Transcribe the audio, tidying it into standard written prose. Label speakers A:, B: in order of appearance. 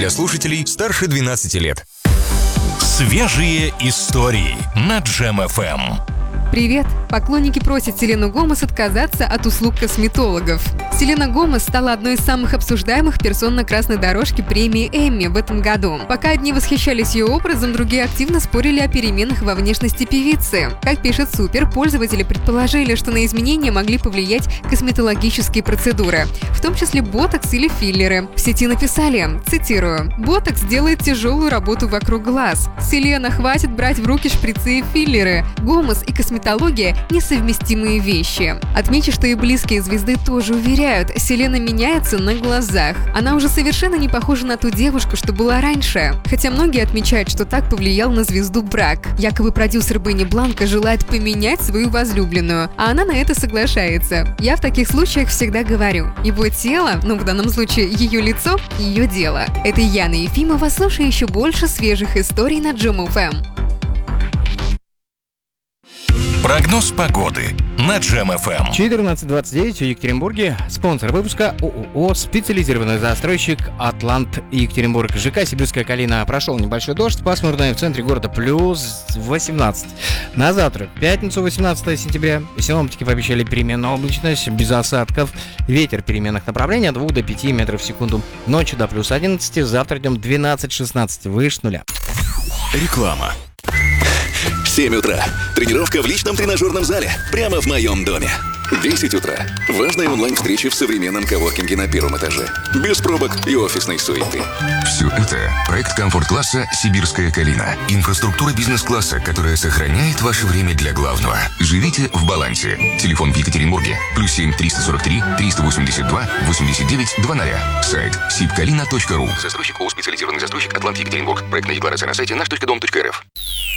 A: для слушателей старше 12 лет.
B: Свежие истории на Джем ФМ.
C: Привет! Поклонники просят Селену Гомес отказаться от услуг косметологов. Селена Гомес стала одной из самых обсуждаемых персон на красной дорожке премии Эмми в этом году. Пока одни восхищались ее образом, другие активно спорили о переменах во внешности певицы. Как пишет Супер, пользователи предположили, что на изменения могли повлиять косметологические процедуры, в том числе ботокс или филлеры. В сети написали, цитирую, «Ботокс делает тяжелую работу вокруг глаз. Селена, хватит брать в руки шприцы и филлеры. Гомес и косметология – несовместимые вещи». Отмечу, что и близкие звезды тоже уверяют, Селена меняется на глазах. Она уже совершенно не похожа на ту девушку, что была раньше. Хотя многие отмечают, что так повлиял на звезду брак. Якобы продюсер Бенни Бланко желает поменять свою возлюбленную, а она на это соглашается. Я в таких случаях всегда говорю, его тело, ну в данном случае ее лицо, ее дело. Это Яна Ефимова, слушай еще больше свежих историй на Джем ФМ.
B: Прогноз погоды на Джем ФМ.
D: 14:29 в Екатеринбурге. Спонсор выпуска ООО «Специализированный застройщик Атлант Екатеринбург». ЖК «Сибирская Калина». Прошел небольшой дождь, пасмурно в центре города плюс 18. На завтра, в пятницу, 18 сентября, синоптики пообещали переменную облачность, без осадков. Ветер переменных направлений от 2 до 5 метров в секунду. Ночью до плюс 11, завтра днем 12-16, выше нуля.
B: Реклама.
E: 7 утра. Тренировка в личном тренажерном зале. Прямо в моем доме. 10 утра. Важная онлайн-встреча в современном коворкинге на первом этаже. Без пробок и офисной суеты.
A: Все это проект комфорт-класса «Сибирская Калина». Инфраструктура бизнес-класса, которая сохраняет ваше время для главного. Живите в балансе. Телефон в Екатеринбурге. +7 343 382 89 00. Сайт sibkalina.ru. Застройщик ООО «Специализированный застройщик Атлант Екатеринбург». Проектная декларация на сайте наш.дом.рф.